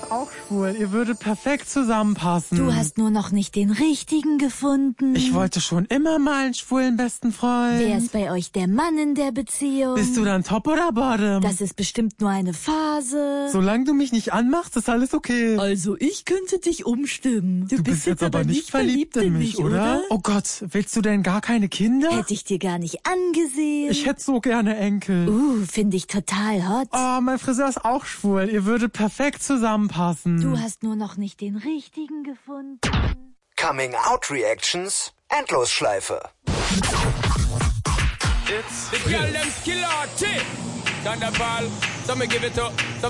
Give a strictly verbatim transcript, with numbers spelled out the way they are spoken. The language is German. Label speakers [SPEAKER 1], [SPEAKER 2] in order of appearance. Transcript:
[SPEAKER 1] ist auch schwul. Ihr würdet perfekt zusammenpassen.
[SPEAKER 2] Du hast nur noch nicht den richtigen gefunden.
[SPEAKER 1] Ich wollte schon immer mal einen schwulen besten Freund.
[SPEAKER 2] Wer ist bei euch der Mann in der Beziehung?
[SPEAKER 1] Bist du dann Top oder Bottom?
[SPEAKER 2] Das ist bestimmt nur eine Phase.
[SPEAKER 1] Solange du mich nicht anmachst, ist alles okay.
[SPEAKER 2] Also ich könnte dich umstimmen. Du,
[SPEAKER 1] Du bist jetzt aber nicht verliebt in mich, oder? Oh Gott, willst du denn gar keine Kinder?
[SPEAKER 2] Hätte ich dir gar nicht angesehen.
[SPEAKER 1] Ich hätte so gerne Enkel.
[SPEAKER 2] Uh, finde ich total hot.
[SPEAKER 1] Oh, mein Friseur ist auch schwul. Ihr würdet perfekt zusammenpassen.
[SPEAKER 2] Du hast nur noch nicht den richtigen gefunden.
[SPEAKER 3] Coming Out Reactions, Endlosschleife.
[SPEAKER 4] The girl them skill arty. Thunderball, so me give it up. So